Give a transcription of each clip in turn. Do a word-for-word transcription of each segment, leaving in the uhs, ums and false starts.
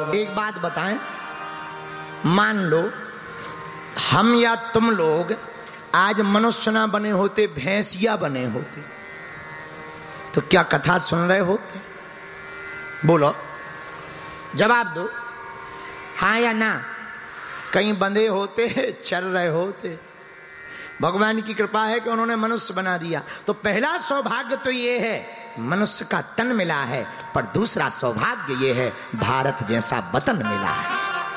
एक बात बताएं, मान लो हम या तुम लोग आज मनुष्य ना बने होते, भैंसिया बने होते, तो क्या कथा सुन रहे होते? बोलो, जवाब दो, हाँ या ना। कहीं बंधे होते, चल रहे होते। भगवान की कृपा है कि उन्होंने मनुष्य बना दिया। तो पहला सौभाग्य तो ये है मनुष्य का तन मिला है, पर दूसरा सौभाग्य ये है भारत जैसा वतन मिला है,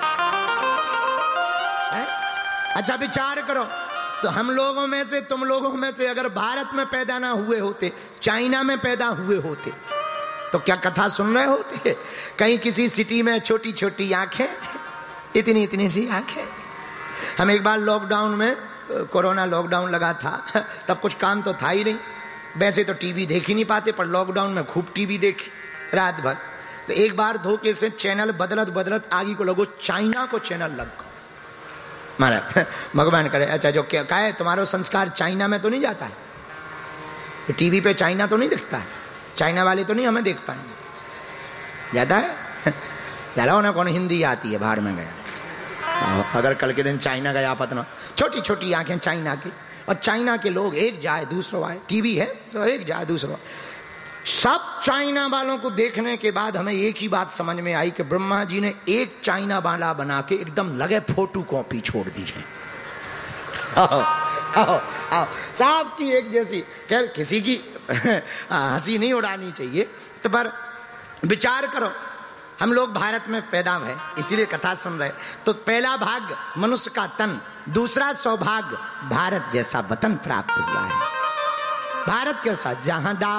है? अच्छा विचार करो, तो हम लोगों में से, तुम लोगों में से अगर भारत में पैदा ना हुए होते, चाइना में पैदा हुए होते, तो क्या कथा सुन रहे होते? कहीं किसी सिटी में छोटी छोटी आंखें, इतनी इतनी सी आंखें। हम एक बार लॉकडाउन में, कोरोना लॉकडाउन लगा था, तब कुछ काम तो था ही नहीं, वैसे तो टीवी देख ही नहीं पाते, पर लॉकडाउन में खूब टीवी देखी रात भर। तो एक बार धोखे से चैनल बदलत बदलत आगे को लगो चाइना को चैनल लग गो। महाराज भगवान करे, अच्छा जो क्या है तुम्हारा संस्कार चाइना में तो नहीं जाता है, तो टीवी पे चाइना तो नहीं दिखता है, चाइना वाले तो नहीं हमें देख पाएंगे, जाता है चलो उन्हें कौन हिंदी आती है, बाहर में गया। अगर कल के दिन चाइना गया पतना, छोटी छोटी आंखें चाइना की, और चाइना के लोग एक जाए दूसरों आए, टीवी है तो एक जाए दूसरों। सब चाइना वालों को देखने के बाद हमें एक ही बात समझ में आई कि ब्रह्मा जी ने एक चाइना वाला बना के एकदम लगे फोटो कॉपी छोड़ दी है। आओ, आओ, आओ, सब की एक जैसी। खैर किसी की हंसी नहीं उड़ानी चाहिए, तो पर विचार करो, हम लोग भारत में पैदा हुए इसीलिए कथा सुन रहे। तो पहला भाग मनुष्य का तन, दूसरा सौभाग्य भारत जैसा वतन प्राप्त हुआ है। भारत कैसा, जहां